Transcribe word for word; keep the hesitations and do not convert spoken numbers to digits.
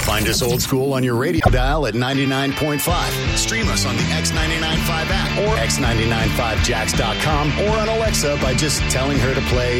Find us old school on your radio dial at ninety-nine point five. Stream us on the X ninety-nine point five app or x nine nine five jacks dot com or on Alexa by just telling her to play